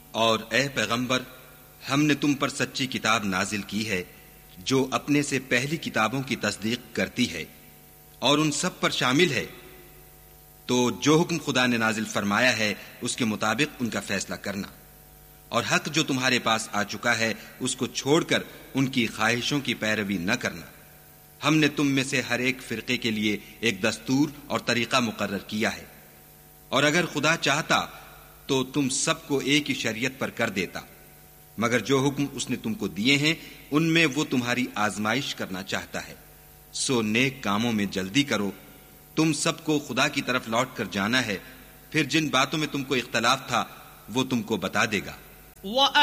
और ए पैगंबर, हमने तुम पर सच्ची किताब नाजिल की है जो अपने से पहली किताबों की तस्दीक करती है और उन सब पर शामिल है। तो जो हुक्म खुदा ने नाजिल फरमाया है उसके मुताबिक उनका फैसला करना, और हक जो तुम्हारे पास आ चुका है उसको छोड़कर उनकी ख्वाहिशों की पैरवी न करना। हमने तुम में से हर एक फिरके के लिए एक दस्तूर और तरीका मुकर्रर किया है, और अगर खुदा चाहता तो तुम सबको एक ही शरीयत पर कर देता, मगर जो हुक्म उसने तुमको दिए हैं उनमें वो तुम्हारी आजमाइश करना चाहता है। सो नेक कामों में जल्दी करो, तुम सबको खुदा की तरफ लौट कर जाना है, फिर जिन बातों में तुमको इख्तलाफ था वो तुमको बता देगा।